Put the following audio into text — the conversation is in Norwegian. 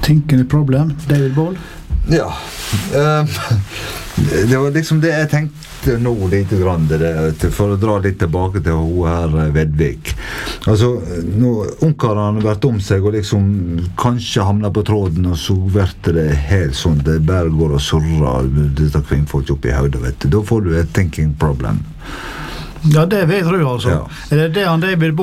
Thinking problem, David Ball? Ja, det var liksom det jeg tenkte nå litt grann, for å dra litt tilbake til hun her Vedvik. Altså, når ungkarene har vært om seg og liksom kanskje hamnet på tråden, og så blir det helt sånn, det bare går og surrer dette kvinnfolk opp i hodet, vet du. Da får du et thinking problem. Ja, det vet du altså. Ja. Er det han David